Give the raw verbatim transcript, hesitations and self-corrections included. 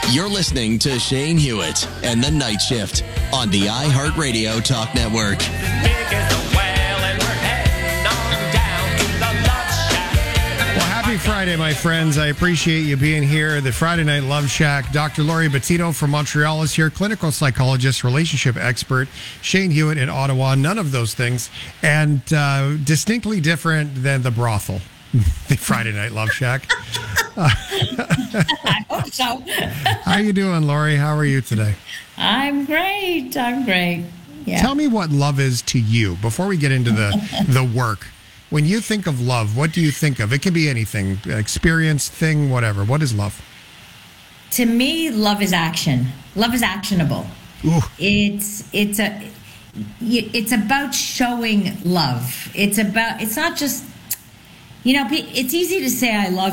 You're listening to Shane Hewitt and the Night Shift on the iHeartRadio Talk Network. Happy Friday, my friends. I appreciate you being here. The Friday Night Love Shack. Doctor Lori Bettino from Montreal is here, clinical psychologist, relationship expert. Shane Hewitt in Ottawa, none of those things. And uh, distinctly different than the brothel, the Friday Night Love Shack. I hope so. How you doing, Lori? How are you today? I'm great. I'm great. Yeah. Tell me what love is to you before we get into the, the work. When you think of love, what do you think of? It can be anything, experience, thing, whatever. What is love? To me, love is action. Love is actionable. Ooh. It's it's a it's about showing love. It's about it's not just, you know, it's easy to say I love